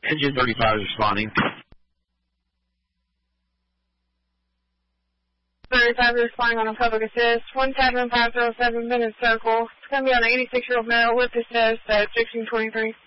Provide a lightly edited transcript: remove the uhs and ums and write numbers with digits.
Engine 35 is responding. 35 is responding on a public assist. 17507 Bennett Circle. It's going to be on an 86-year-old male with assist at 1623.